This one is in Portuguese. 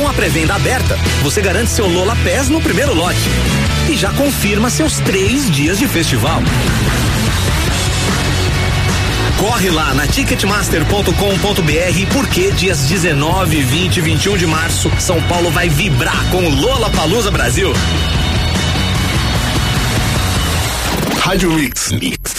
Com a pré-venda aberta, você garante seu Lola Pass no primeiro lote e já confirma seus 3 dias de festival. Corre lá na ticketmaster.com.br porque dias 19, 20 e 21 de março, São Paulo vai vibrar com o Lollapalooza Brasil. Rádio Mix.